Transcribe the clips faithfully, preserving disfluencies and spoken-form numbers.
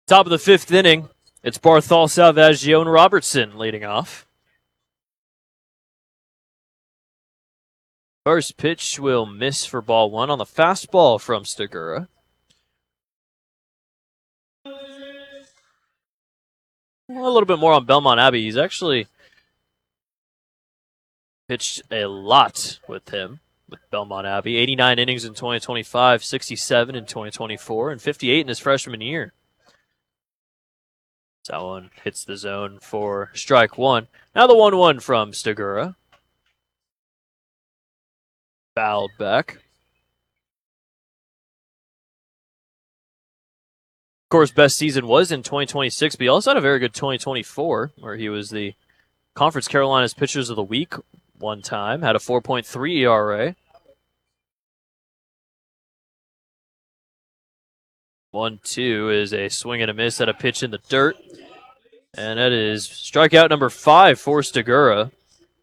Top of the fifth inning, it's Barthol, Salvaggio, and Robertson leading off. First pitch will miss for ball one on the fastball from Stigura. A little bit more on Belmont Abbey. He's actually pitched a lot with him, with Belmont Abbey. eighty-nine innings in twenty twenty-five, sixty-seven in twenty twenty-four, and fifty-eight in his freshman year. That one hits the zone for strike one. Now the one one from Stigura. Fouled back. Of course, best season was in twenty twenty-six, but he also had a very good twenty twenty-four, where he was the Conference Carolinas Pitchers of the Week one time, had a four point three E R A. one two is a swing and a miss at a pitch in the dirt. And that is strikeout number five for Stigura.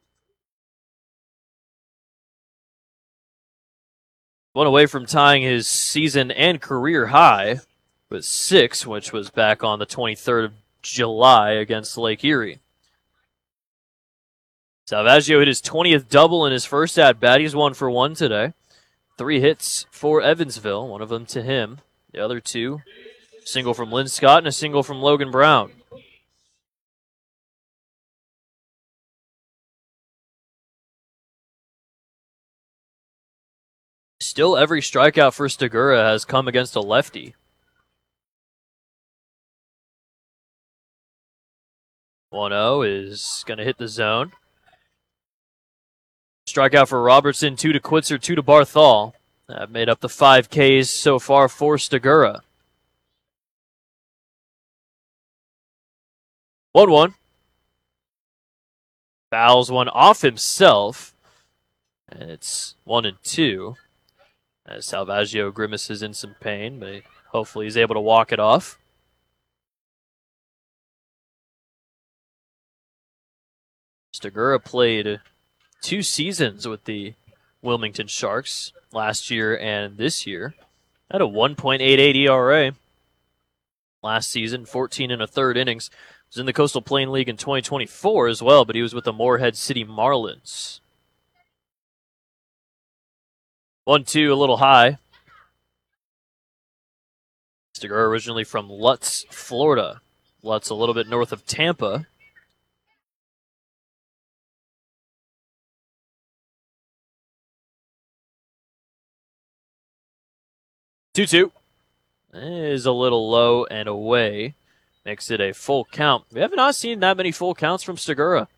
One away from tying his season and career high with six, which was back on the twenty-third of July against Lake Erie. Salvaggio hit his twentieth double in his first at-bat. He's one for one today. Three hits for Evansville, one of them to him. The other two, a single from Lynn Scott and a single from Logan Brown. Still, every strikeout for Stigura has come against a lefty. one oh is going to hit the zone. Strikeout for Robertson, two to Quitzer, two to Barthol. That made up the five Ks so far for Stigura. one one. Fouls one off himself. And it's one and two. As Salvaggio grimaces in some pain, but hopefully he's able to walk it off. Stigura played two seasons with the Wilmington Sharks, last year and this year. Had a one point eight eight E R A. Last season, fourteen and a third innings. Was in the Coastal Plain League in twenty twenty-four as well, but he was with the Morehead City Marlins. one two, a little high. Stigura originally from Lutz, Florida. Lutz a little bit north of Tampa. two two. Is a little low and away. Makes it a full count. We have not seen that many full counts from Stigura.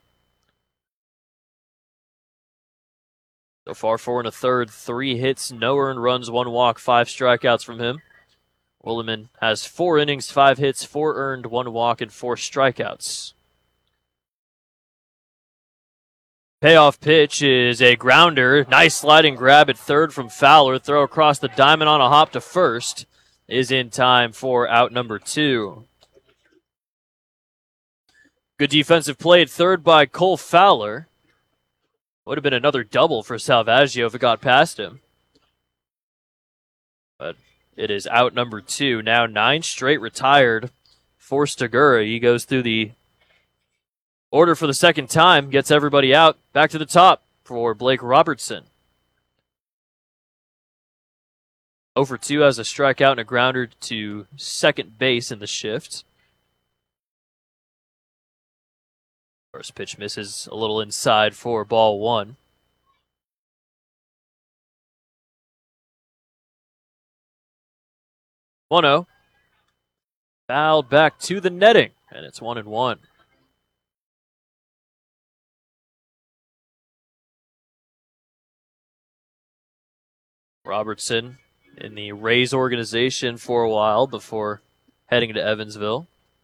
So far, four and a third, three hits, no earned runs, one walk, five strikeouts from him. Williman has four innings, five hits, four earned, one walk, and four strikeouts. Payoff pitch is a grounder. Nice sliding grab at third from Fowler. Throw across the diamond on a hop to first is in time for out number two. Good defensive play at third by Cole Fowler. Would have been another double for Salvaggio if it got past him. But it is out number two. Now nine straight retired for Stigura. He goes through the order for the second time, gets everybody out. Back to the top for Blake Robertson. oh for two has a strikeout and a grounder to second base in the shift. First pitch misses a little inside for ball one. one oh. Fouled back to the netting, and it's one and one. Robertson in the Rays organization for a while before heading to Evansville.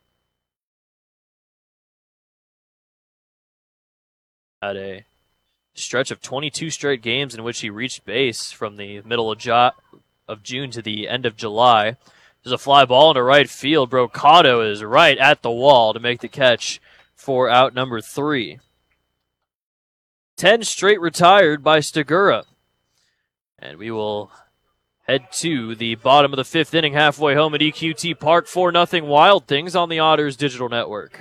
Had a stretch of twenty-two straight games in which he reached base from the middle of, jo- of June to the end of July. There's a fly ball into right field. Brocado is right at the wall to make the catch for out number three. Ten straight retired by Stigura. And we will head to the bottom of the fifth inning, halfway home at E Q T Park, four nothing Wild Things on the Otters Digital Network.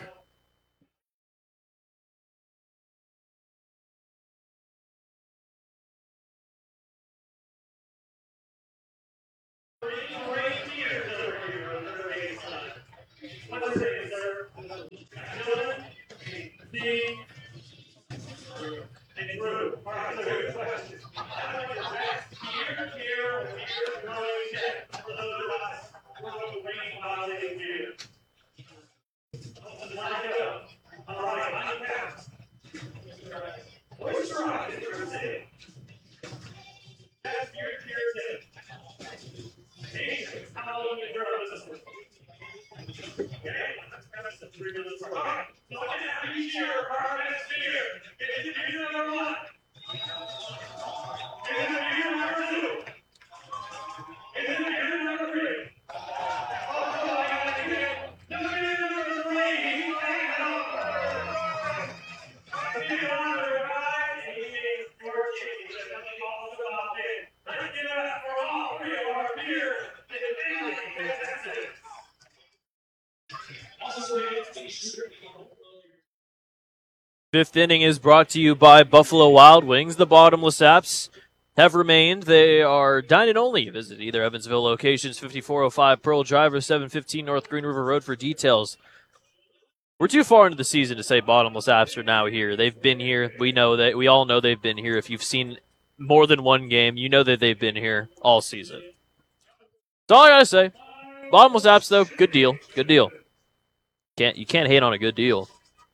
Fifth inning is brought to you by Buffalo Wild Wings. The bottomless apps have remained. They are dine-in only. Visit either Evansville locations, fifty-four oh five Pearl Drive or seven fifteen North Green River Road for details. We're too far into the season to say bottomless apps are now here. They've been here. We know that. We all know they've been here. If you've seen more than one game, you know that they've been here all season. That's all I gotta say. Bottomless apps, though, good deal. Good deal. Can't you can't hate on a good deal.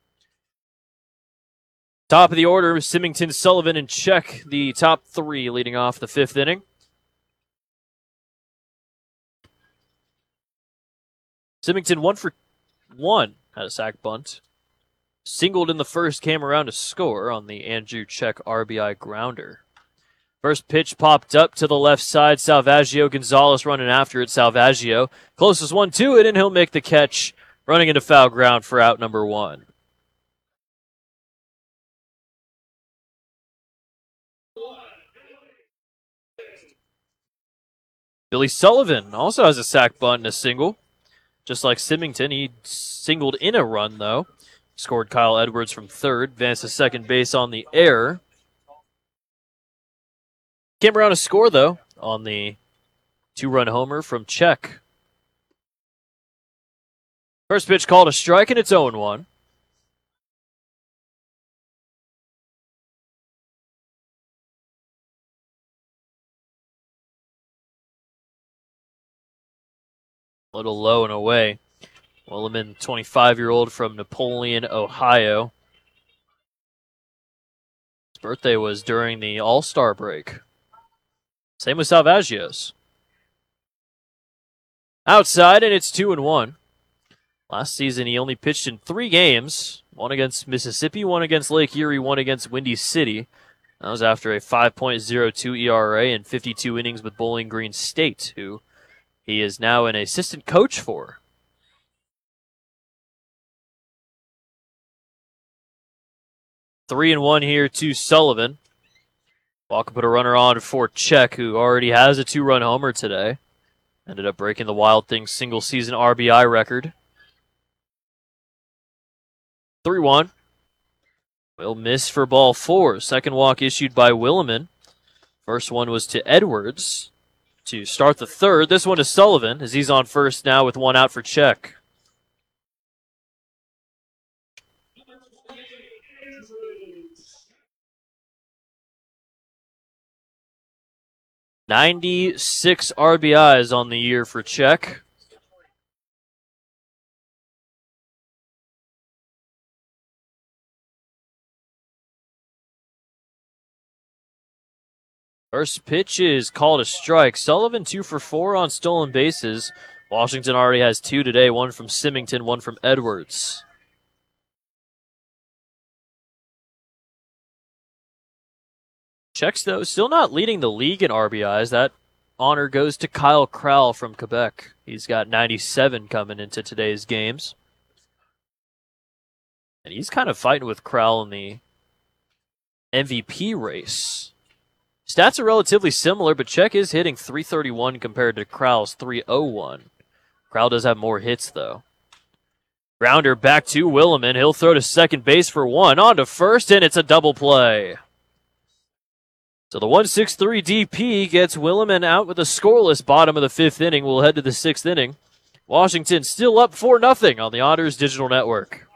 Top of the order, Symington, Sullivan, and Check, the top three leading off the fifth inning. Symington one for one, had a sac bunt. Singled in the first, came around to score on the Andrew Check R B I grounder. First pitch popped up to the left side. Salvaggio Gonzalez running after it. Salvaggio, closest one to it, and he'll make the catch, running into foul ground for out number one. Billy Sullivan also has a sac bunt and a single. Just like Symington, he singled in a run, though. Scored Kyle Edwards from third. Advanced to second base on the air. Came around to score, though, on the two-run homer from Check. First pitch called a strike, and it's oh and one. A little low and away. Williman, twenty-five-year-old from Napoleon, Ohio. His birthday was during the All-Star break. Same with Salvaggio's. Outside, and it's two and one. Last season, he only pitched in three games. One against Mississippi, one against Lake Erie, one against Windy City. That was after a five point oh two E R A and fifty-two innings with Bowling Green State, who he is now an assistant coach for. Three and one here to Sullivan. Walker put a runner on for Check, who already has a two-run homer today. Ended up breaking the Wild Things single-season R B I record. three one. Will miss for ball four. Second walk issued by Williman. First one was to Edwards to start the third. This one to Sullivan, as he's on first now with one out for Check. ninety-six R B Is on the year for Check. First pitch is called a strike. Sullivan two for four on stolen bases. Washington already has two today, one from Symington, one from Edwards. Check's, though, still not leading the league in R B Is. That honor goes to Kyle Krall from Quebec. He's got ninety-seven coming into today's games. And he's kind of fighting with Krall in the M V P race. Stats are relatively similar, but Cech is hitting three thirty-one compared to Kral's three oh one. Kral does have more hits, though. Grounder back to Willeman. He'll throw to second base for one. On to first, and it's a double play. So the one six three D P gets Willeman out with a scoreless bottom of the fifth inning. We'll head to the sixth inning. Washington still up four nothing on the Otters Digital Network.